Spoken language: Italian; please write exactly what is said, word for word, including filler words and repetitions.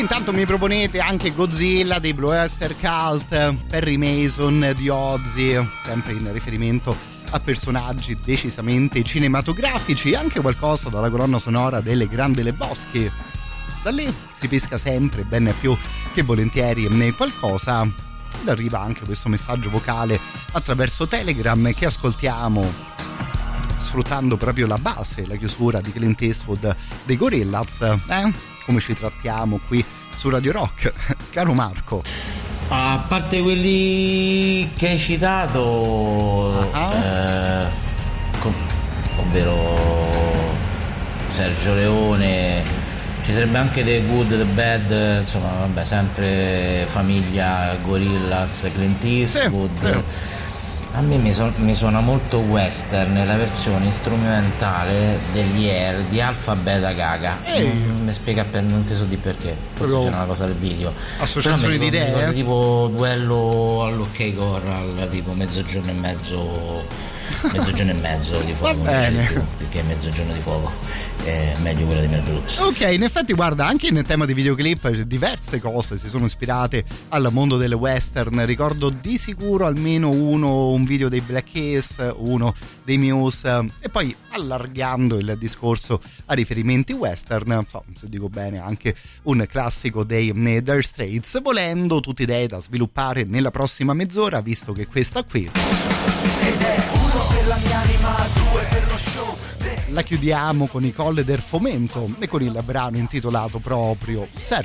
intanto mi proponete anche Godzilla dei Blue Oyster Cult, Perry Mason di Ozzy, sempre in riferimento a personaggi decisamente cinematografici, anche qualcosa dalla colonna sonora delle Grandi Lebowski. Da lì si pesca sempre, ben più che volentieri, qualcosa. Ed arriva anche questo messaggio vocale attraverso Telegram che ascoltiamo sfruttando proprio la base, la chiusura di Clint Eastwood dei Gorillaz. Eh? Come ci trattiamo qui su Radio Rock, caro Marco? A parte quelli che hai citato, uh-huh. eh, com- ovvero Sergio Leone, ci sarebbe anche The Good, The Bad, insomma, vabbè, sempre famiglia Gorillaz, Clint Eastwood. Sì, sì. A me mi, so- mi suona molto western la versione strumentale degli Air di Alpha Beta Gaga. Non mi spiega per non te so di perché, forse c'era una cosa del video. Associazione di idee, tipo duello all'Ok Corral, tipo mezzogiorno e mezzo, mezzogiorno e mezzo di fuoco, perché mezzogiorno di fuoco è meglio quella di Mel Brooks. Ok, in effetti guarda, anche in tema di videoclip diverse cose si sono ispirate al mondo del western. Ricordo di sicuro almeno uno, un video dei Black Keys, uno dei Muse, e poi allargando il discorso a riferimenti western, so, se dico bene, anche un classico dei Dire Straits, volendo tutte idee da sviluppare nella prossima mezz'ora, visto che questa qui ed è uno per la mia anima, due per lo show. La chiudiamo con i Colle del Fomento e con il brano intitolato proprio Surf.